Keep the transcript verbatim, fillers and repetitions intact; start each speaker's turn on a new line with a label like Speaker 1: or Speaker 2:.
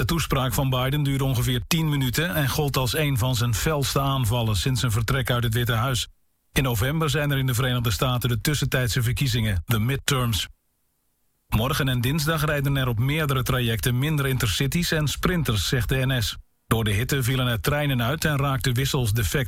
Speaker 1: toespraak van Biden duurde ongeveer tien minuten en gold als een van zijn felste aanvallen sinds zijn vertrek uit het Witte Huis. In november zijn er in de Verenigde Staten de tussentijdse verkiezingen, de midterms. Morgen en dinsdag rijden er op meerdere trajecten minder intercities en sprinters, zegt de N S. Door de hitte vielen er treinen uit en raakten wissels defect.